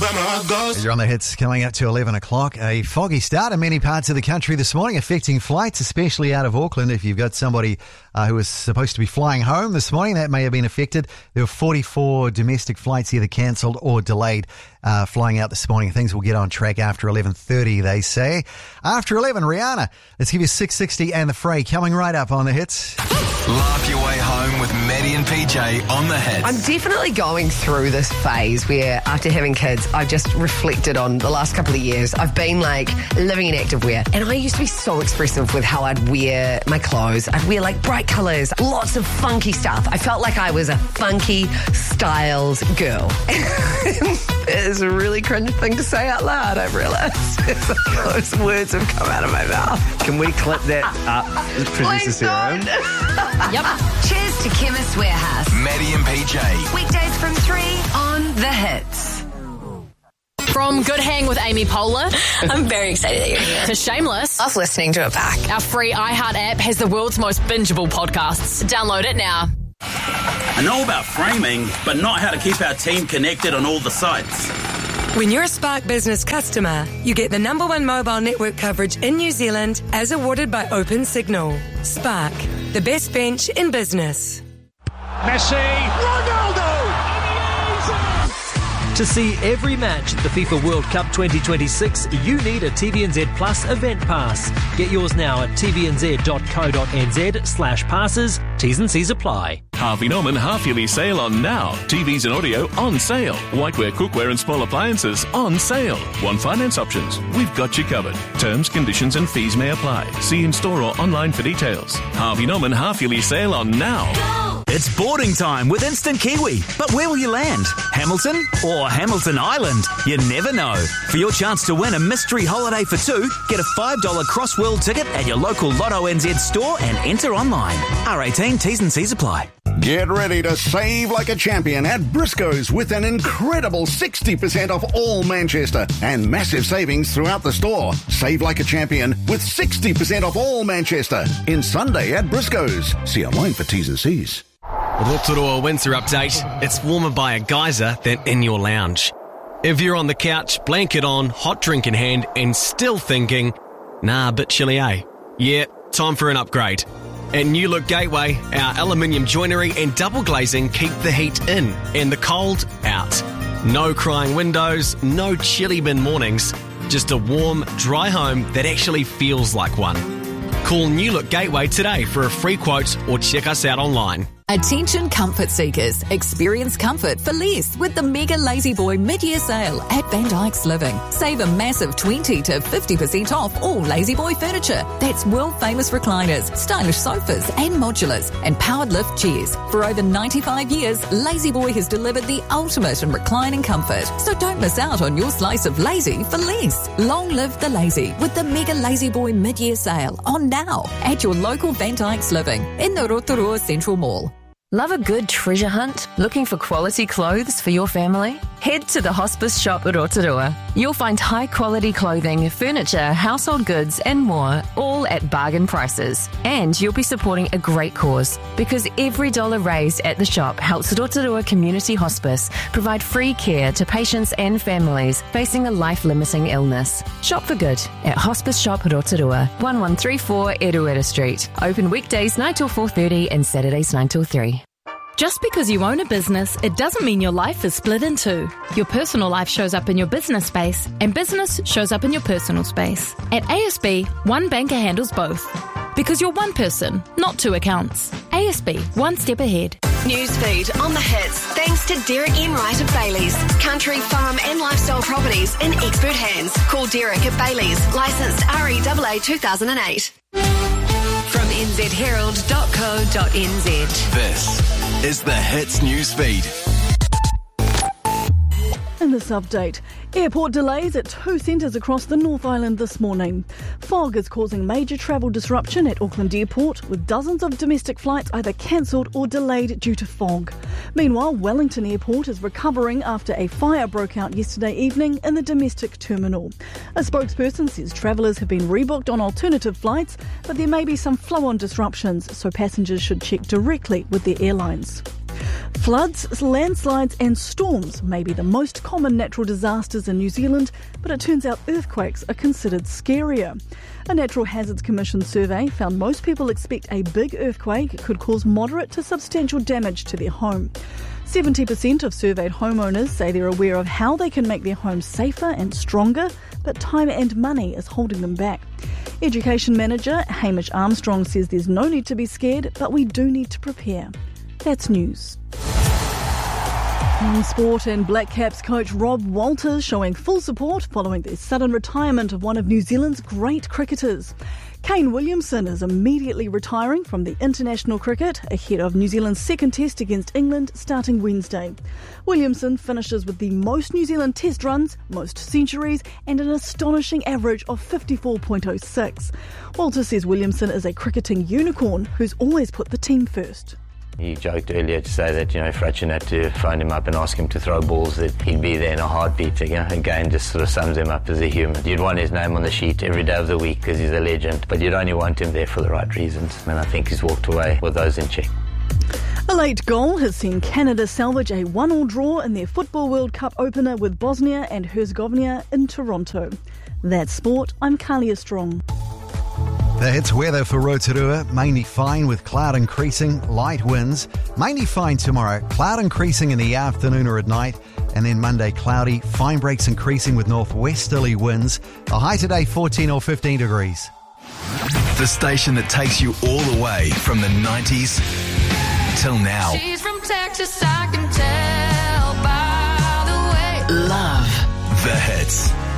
You're on the hits coming up to 11 o'clock. A foggy start in many parts of the country this morning, affecting flights, especially out of Auckland. If you've got somebody who was supposed to be flying home this morning, that may have been affected. There were 44 domestic flights either cancelled or delayed flying out this morning. Things will get on track after 11:30, they say. After 11, Rihanna. Let's give you 660 and The Fray coming right up on the hits. Laugh your way home with Maddie and PJ on the hits. I'm definitely going through this phase where after having kids, I've just reflected on the last couple of years. I've been like living in activewear, and I used to be so expressive with how I'd wear my clothes. I'd wear like bright colours, lots of funky stuff. I felt like I was a funky styles girl. It's a really cringe thing to say out loud, I've realised. Those words have come out of my mouth. Can we clip that up, Producer Sarah? Yep. Cheers to Chemist Warehouse. Maddie and PJ. Weekdays from 3 on The Hits. From Good Hang with Amy Poehler I'm very excited that you're here. to Shameless, Love listening to it back. our free iHeart app has the world's most bingeable podcasts. Download it now. I know about framing, but not how to keep our team connected on all the sites. When you're a Spark Business customer, you get the #1 mobile network coverage in New Zealand as awarded by OpenSignal. Spark, the best bench in business. Messi, Ronaldo! To see every match at the FIFA World Cup 2026, you need a TVNZ Plus event pass. Get yours now at tvnz.co.nz/passes. T's and C's apply. Harvey Norman half-yearly sale on now. TVs and audio on sale. Whiteware, cookware and small appliances on sale. One finance options. We've got you covered. Terms, conditions and fees may apply. See in store or online for details. Harvey Norman half-yearly sale on now. It's boarding time with Instant Kiwi. But where will you land? Hamilton or Hamilton Island? You never know. For your chance to win a mystery holiday for two, get a $5 Crossworld ticket at your local Lotto NZ store and enter online. R18 T's and C's apply. Get ready to save like a champion at Briscoe's with an incredible 60% off all Manchester and massive savings throughout the store. Save like a champion with 60% off all Manchester in Sunday at Briscoe's. See online for T's and C's. Rotorua Winter Update. It's warmer by a geyser than in your lounge. If you're on the couch, blanket on, hot drink in hand, and still thinking, nah, a bit chilly, eh? Yeah, time for an upgrade. At New Look Gateway, our aluminium joinery and double glazing keep the heat in and the cold out. No crying windows, no chilly bin mornings, just a warm, dry home that actually feels like one. Call New Look Gateway today for a free quote or check us out online. Attention comfort seekers. Experience comfort for less with the Mega Lazy Boy mid-year sale at Van Dyke's Living. Save a massive 20 to 50% off all Lazy Boy furniture. That's world-famous recliners, stylish sofas and modulars and powered lift chairs. For over 95 years, Lazy Boy has delivered the ultimate in reclining comfort. So don't miss out on your slice of lazy for less. Long live the lazy with the Mega Lazy Boy mid-year sale on now at your local Van Dyke's Living in the Rotorua Central Mall. Love a good treasure hunt? Looking for quality clothes for your family? Head to the Hospice Shop at Rotorua. You'll find high-quality clothing, furniture, household goods and more, all at bargain prices. And you'll be supporting a great cause, because every dollar raised at the shop helps Rotorua Community Hospice provide free care to patients and families facing a life-limiting illness. Shop for good at Hospice Shop Rotorua, 1134 Eruera Street. Open weekdays 9 till 4:30 and Saturdays 9 till 3. Just because you own a business, it doesn't mean your life is split in two. Your personal life shows up in your business space, and business shows up in your personal space. At ASB, one banker handles both. Because you're one person, not two accounts. ASB, one step ahead. Newsfeed on The Hits, thanks to Derek Enright of Bailey's. Country, farm and lifestyle properties in expert hands. Call Derek at Bailey's, licensed REAA 2008. From nzherald.co.nz. This is the Hits Newsfeed. In this update, airport delays at 2 centres across the North Island this morning. Fog is causing major travel disruption at Auckland Airport, with dozens of domestic flights either cancelled or delayed due to fog. Meanwhile, Wellington Airport is recovering after a fire broke out yesterday evening in the domestic terminal. A spokesperson says travellers have been rebooked on alternative flights, but there may be some flow-on disruptions, so passengers should check directly with their airlines. Floods, landslides and storms may be the most common natural disasters in New Zealand, but it turns out earthquakes are considered scarier. A Natural Hazards Commission survey found most people expect a big earthquake could cause moderate to substantial damage to their home. 70% of surveyed homeowners say they're aware of how they can make their homes safer and stronger, but time and money is holding them back. Education Manager Hamish Armstrong says there's no need to be scared, but we do need to prepare. That's news. In sport, and Black Caps coach Rob Walters showing full support following the sudden retirement of one of New Zealand's great cricketers. Kane Williamson is immediately retiring from the international cricket ahead of New Zealand's second test against England starting Wednesday. Williamson finishes with the most New Zealand test runs, most centuries and an astonishing average of 54.06. Walters says Williamson is a cricketing unicorn who's always put the team first. He joked earlier to say that, if Ratchin had to phone him up and ask him to throw balls, that he'd be there in a heartbeat. Again, just sort of sums him up as a human. You'd want his name on the sheet every day of the week because he's a legend, but you'd only want him there for the right reasons. And I think he's walked away with those in check. A late goal has seen Canada salvage a 1-1 draw in their Football World Cup opener with Bosnia and Herzegovina in Toronto. That's sport. I'm Kalia Strong. The Hits weather for Rotorua, mainly fine with cloud increasing, light winds. Mainly fine tomorrow, cloud increasing in the afternoon or at night. And then Monday, cloudy, fine breaks increasing with northwesterly winds. A high today, 14 or 15 degrees. The station that takes you all the way from the 90s till now. She's from Texas, I can tell by the way. Love the Hits.